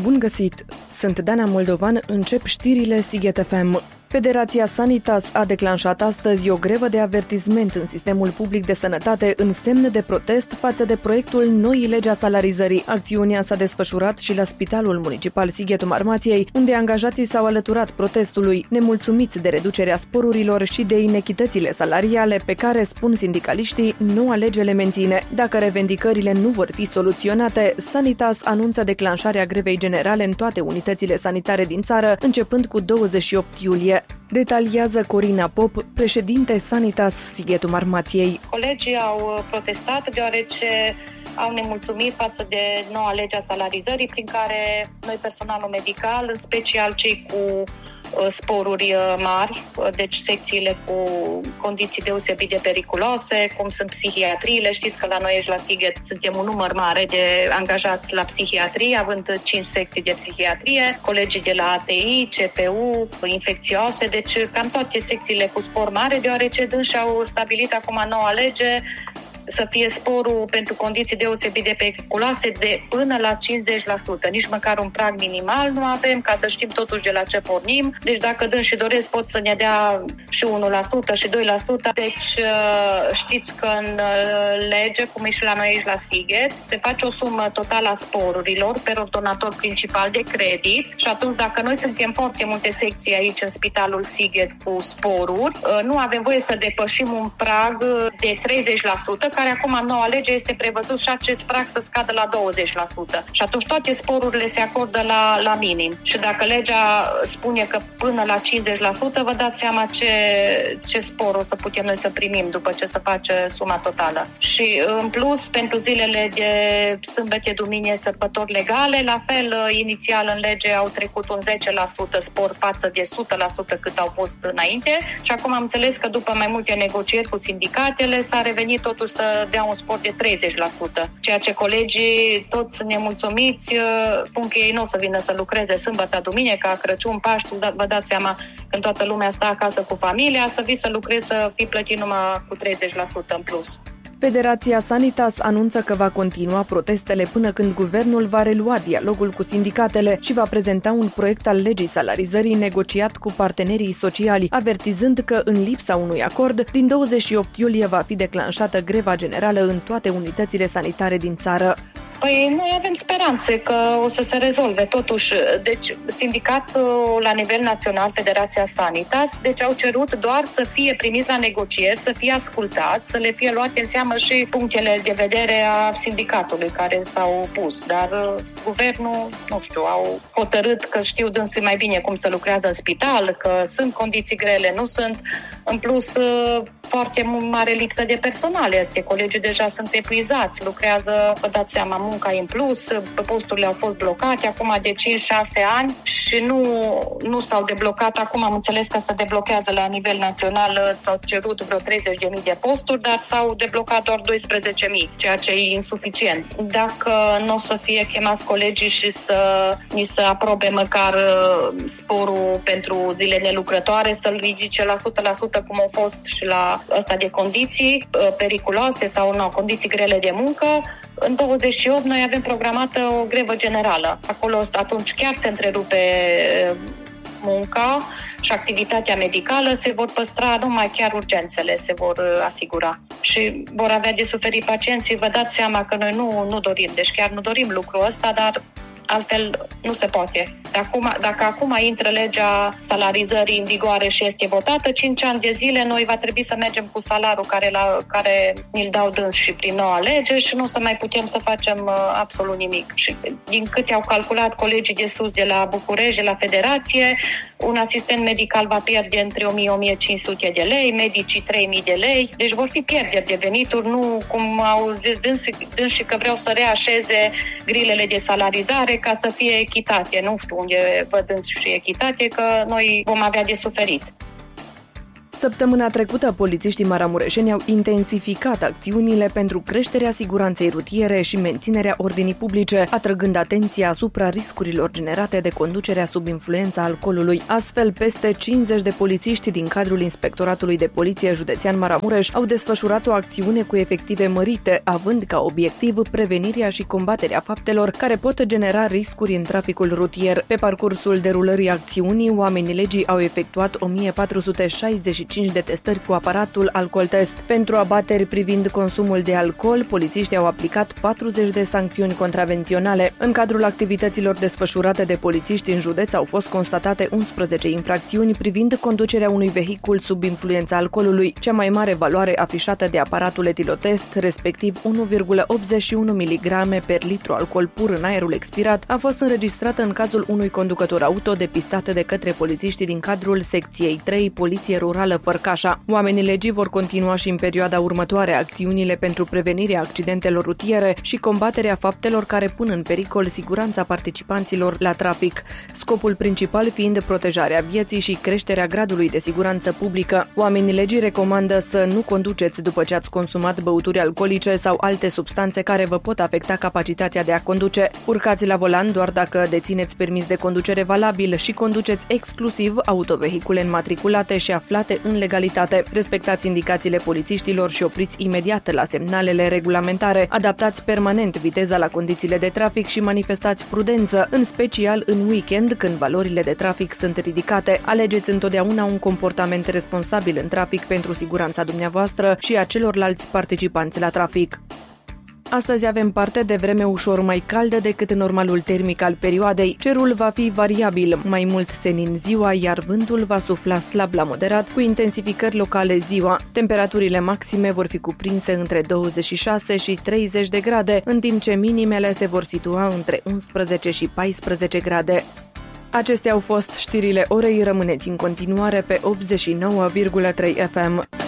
Bun găsit! Sunt Dana Moldovan, încep știrile Sighet FM. Federația Sanitas a declanșat astăzi o grevă de avertisment în sistemul public de sănătate în semn de protest față de proiectul noii legi a salarizării. Acțiunea s-a desfășurat și la Spitalul Municipal Sighetul Marmației, unde angajații s-au alăturat protestului, nemulțumiți de reducerea sporurilor și de inechitățile salariale pe care, spun sindicaliștii, noua lege le menține. Dacă revendicările nu vor fi soluționate, Sanitas anunță declanșarea grevei generale în toate unitățile sanitare din țară, începând cu 28 iulie. Detaliază Corina Pop, președinte Sanitas Sighetul Marmației. Colegii au protestat deoarece au nemulțumit față de noua lege a salarizării, prin care noi, personalul medical, în special cei cu sporuri mari, deci secțiile cu condiții deosebit de periculoase, cum sunt psihiatriile. Știți că la noi aici la Sighet suntem un număr mare de angajați la psihiatrie, având 5 secții de psihiatrie, colegii de la ATI, CPU, infecțioase, deci cam toate secțiile cu spor mare, deoarece dânsi au stabilit acum noua lege să fie sporul pentru condiții deosebit de periculoase de până la 50%. Nici măcar un prag minimal nu avem, ca să știm totuși de la ce pornim. Deci dacă dânsi doresc, pot să ne dea și 1% și 2%. Deci știți că în lege, cum e și la noi aici la Sighet, se face o sumă totală a sporurilor per ordonator principal de credit și atunci dacă noi suntem foarte multe secții aici în Spitalul Sighet cu sporuri, nu avem voie să depășim un prag de 30%, care acum în noua lege este prevăzut și acest prag să scadă la 20%. Și atunci toate sporurile se acordă la minim. Și dacă legea spune că până la 50%, vă dați seama ce spor o să putem noi să primim după ce se face suma totală. Și în plus, pentru zilele de sâmbătă, duminică, sărbători legale, la fel, inițial în lege au trecut un 10% spor față de 100% cât au fost înainte. Și acum am înțeles că după mai multe negocieri cu sindicatele s-a revenit totuși să dea un spor de 30%, ceea ce colegii toți nemulțumiți spun că ei nu o să vină să lucreze sâmbătă, duminică, Crăciun, Paști, vă dați seama, când toată lumea stă acasă cu familia, să vii să lucrezi, să fii plătit numai cu 30% în plus. Federația Sanitas anunță că va continua protestele până când guvernul va relua dialogul cu sindicatele și va prezenta un proiect al legii salarizării negociat cu partenerii sociali, avertizând că în lipsa unui acord, din 28 iulie va fi declanșată greva generală în toate unitățile sanitare din țară. Păi noi avem speranțe că o să se rezolve. Totuși, deci sindicatul la nivel național, Federația Sanitas, deci au cerut doar să fie primiți la negocieri, să fie ascultați, să le fie luate în seamă și punctele de vedere a sindicatului care s-au pus. Dar guvernul, nu știu, au hotărât că știu dânsii mai bine cum să lucrează în spital, că sunt condiții grele, nu sunt. În plus, foarte mare lipsă de personal este. Colegii deja sunt epuizați, lucrează, vă dați seama, munca în plus, posturile au fost blocate acum de 5-6 ani și nu s-au deblocat. Acum am înțeles că se deblochează la nivel național, s-au cerut vreo 30.000 de posturi, dar s-au deblocat doar 12.000, ceea ce e insuficient. Dacă nu o să fie chemați colegii și să ni se aprobe măcar sporul pentru zile nelucrătoare, să-l ridice la 100% cum au fost și la ăsta de condiții periculoase sau condiții grele de muncă, în 28 noi avem programată o grevă generală. Acolo atunci chiar se întrerupe munca și activitatea medicală, se vor păstra numai chiar urgențele, se vor asigura. Și vor avea de suferit pacienții. Vă dați seama că noi nu dorim, deci chiar nu dorim lucrul ăsta, dar altfel nu se poate. Dacă acum intră legea salarizării în vigoare și este votată, 5 ani de zile noi va trebui să mergem cu salariul care ni-l dau dâns și prin noua lege și nu să mai putem să facem absolut nimic. Și din câte au calculat colegii de sus de la București, de la Federație, un asistent medical va pierde între 1.000-1.500 de lei, medicii 3.000 de lei, deci vor fi pierderi de venituri, nu cum au zis dânsi că vreau să reașeze grilele de salarizare ca să fie echitate. Nu știu unde văd și echitate, că noi vom avea de suferit. Săptămâna trecută, polițiștii maramureșeni au intensificat acțiunile pentru creșterea siguranței rutiere și menținerea ordinii publice, atrăgând atenția asupra riscurilor generate de conducerea sub influența alcoolului. Astfel, peste 50 de polițiști din cadrul Inspectoratului de Poliție Județean Maramureș au desfășurat o acțiune cu efective mărite, având ca obiectiv prevenirea și combaterea faptelor care pot genera riscuri în traficul rutier. Pe parcursul derulării acțiunii, oamenii legii au efectuat 1465 de testări cu aparatul alcool-test. Pentru abateri privind consumul de alcool, polițiștii au aplicat 40 de sancțiuni contravenționale. În cadrul activităților desfășurate de polițiști în județ au fost constatate 11 infracțiuni privind conducerea unui vehicul sub influența alcoolului. Cea mai mare valoare afișată de aparatul etilotest, respectiv 1,81 mg per litru alcool pur în aerul expirat, a fost înregistrată în cazul unui conducător auto depistat de către polițiștii din cadrul secției 3 Poliție Rurală Fărcașa. Oamenii legii vor continua și în perioada următoare acțiunile pentru prevenirea accidentelor rutiere și combaterea faptelor care pun în pericol siguranța participanților la trafic. Scopul principal fiind protejarea vieții și creșterea gradului de siguranță publică. Oamenii legii recomandă să nu conduceți după ce ați consumat băuturi alcoolice sau alte substanțe care vă pot afecta capacitatea de a conduce. Urcați la volan doar dacă dețineți permis de conducere valabil și conduceți exclusiv autovehicule înmatriculate și aflate în legalitate. Respectați indicațiile polițiștilor și opriți imediat la semnalele regulamentare. Adaptați permanent viteza la condițiile de trafic și manifestați prudență, în special în weekend când valorile de trafic sunt ridicate. Alegeți întotdeauna un comportament responsabil în trafic pentru siguranța dumneavoastră și a celorlalți participanți la trafic. Astăzi avem parte de vreme ușor mai caldă decât normalul termic al perioadei. Cerul va fi variabil, mai mult senin ziua, iar vântul va sufla slab la moderat, cu intensificări locale ziua. Temperaturile maxime vor fi cuprinse între 26 și 30 de grade, în timp ce minimele se vor situa între 11 și 14 grade. Acestea au fost știrile orei, rămâneți în continuare pe 89,3 FM.